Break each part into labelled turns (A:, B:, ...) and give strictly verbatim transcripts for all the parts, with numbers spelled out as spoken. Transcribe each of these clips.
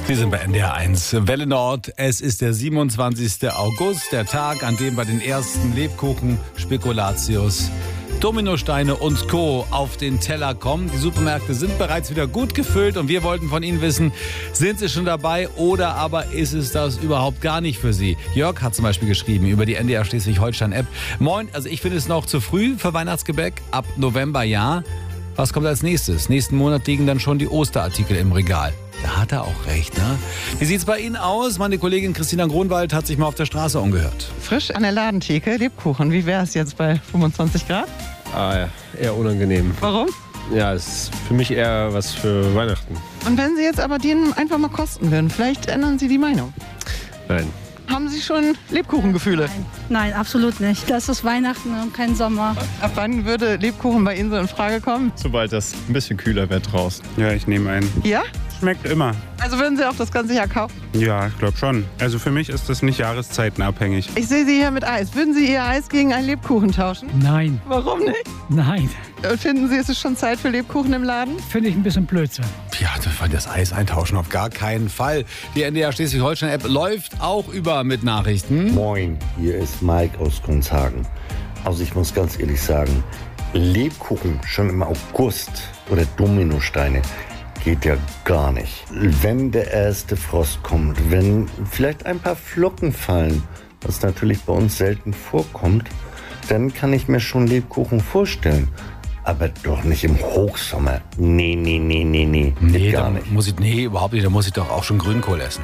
A: Wir sind bei N D R eins. Welle Nord. Es ist der siebenundzwanzigste August, der Tag, an dem bei den ersten Lebkuchen, Spekulatius, Dominosteine und Co. auf den Teller kommen. Die Supermärkte sind bereits wieder gut gefüllt und wir wollten von Ihnen wissen, sind Sie schon dabei oder aber ist es das überhaupt gar nicht für Sie? Jörg hat zum Beispiel geschrieben über die N D R Schleswig-Holstein-App. Moin, also ich finde es noch zu früh für Weihnachtsgebäck. Ab November ja. Was kommt als nächstes? Nächsten Monat liegen dann schon die Osterartikel im Regal. Da hat er auch recht, ne? Wie sieht's bei Ihnen aus? Meine Kollegin Christina Gronwald hat sich mal auf der Straße umgehört.
B: Frisch an der Ladentheke, Lebkuchen. Wie wäre es jetzt bei fünfundzwanzig Grad?
C: Ah ja, eher unangenehm.
B: Warum?
C: Ja, es ist für mich eher was für Weihnachten.
B: Und wenn Sie jetzt aber den einfach mal kosten würden, vielleicht ändern Sie die Meinung.
C: Nein.
B: Haben Sie schon Lebkuchengefühle?
D: Nein, nein, absolut nicht. Das ist Weihnachten und kein Sommer.
B: Ab wann würde Lebkuchen bei Ihnen so in Frage kommen?
E: Sobald das ein bisschen kühler wird draußen.
F: Ja, ich nehme einen.
B: Ja?
F: Schmeckt immer.
B: Also würden Sie auch das ganze Jahr kaufen?
F: Ja, ich glaube schon. Also für mich ist das nicht jahreszeitenabhängig.
B: Ich sehe Sie hier mit Eis. Würden Sie Ihr Eis gegen einen Lebkuchen tauschen?
G: Nein,
B: Warum nicht?
G: nein,
B: Und finden Sie, es ist schon Zeit für Lebkuchen im Laden?
G: finde ich ein bisschen Blödsinn.
A: Ja, wir wollen das Eis eintauschen, auf gar keinen Fall. Die N D R Schleswig-Holstein-App läuft auch über mit Nachrichten.
H: Moin, hier ist Mike aus Gunzhagen. Also ich muss ganz ehrlich sagen, Lebkuchen schon im August oder Dominosteine geht ja gar nicht. Wenn der erste Frost kommt, wenn vielleicht ein paar Flocken fallen, was natürlich bei uns selten vorkommt, dann kann ich mir schon Lebkuchen vorstellen. Aber doch nicht im Hochsommer. Nee, nee, nee, nee, nee.
A: Nee,
H: Geht gar
A: da
H: nicht.
A: muss ich, nee, überhaupt nicht. Da muss ich doch auch schon Grünkohl essen.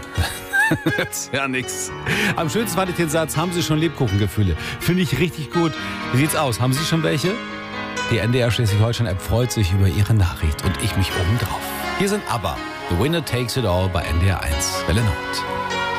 A: Das ist ja nix. Am schönsten fand ich den Satz, haben Sie schon Lebkuchengefühle? Finde ich richtig gut. Wie sieht's aus? Haben Sie schon welche? Die N D R Schleswig-Holstein-App freut sich über Ihre Nachricht und ich mich obendrauf. Hier sind ABBA. The Winner Takes It All bei N D R eins. Welle Nord.